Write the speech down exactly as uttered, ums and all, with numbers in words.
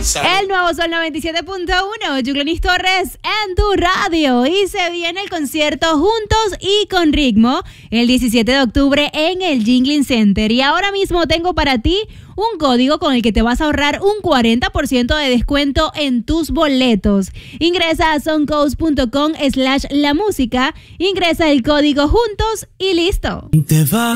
El nuevo Sol noventa y siete punto uno, Yuclenis Torres en tu radio. Y se viene el concierto Juntos y con Ritmo el diecisiete de octubre en el Jingling Center. Y ahora mismo tengo para ti un código con el que te vas a ahorrar un cuarenta por ciento de descuento en tus boletos. Ingresa a soncoast.com slash la música, ingresa el código Juntos y listo. Te va